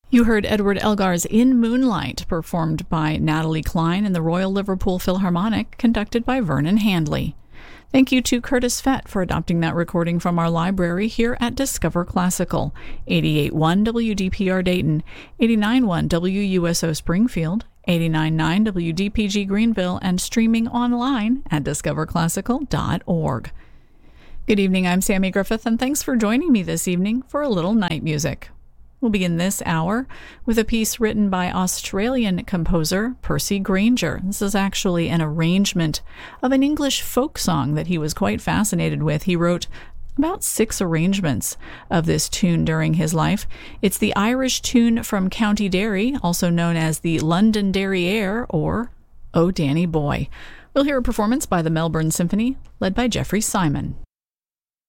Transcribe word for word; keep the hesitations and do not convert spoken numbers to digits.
You heard Edward Elgar's In Moonlight, performed by Natalie Cline and the Royal Liverpool Philharmonic, conducted by Vernon Handley. Thank you to Curtis Fett for adopting that recording from our library here at Discover Classical, eighty-eight point one W D P R Dayton, eighty-nine point one W U S O Springfield, eighty-nine point nine W D P G Greenville, and streaming online at discover classical dot org. Good evening, I'm Sammy Griffith, and thanks for joining me this evening for a little night music. We'll begin this hour with a piece written by Australian composer Percy Grainger. This is actually an arrangement of an English folk song that he was quite fascinated with. He wrote about six arrangements of this tune during his life. It's the Irish tune from County Derry, also known as the Londonderry Air or Oh Danny Boy. We'll hear a performance by the Melbourne Symphony, led by Jeffrey Simon.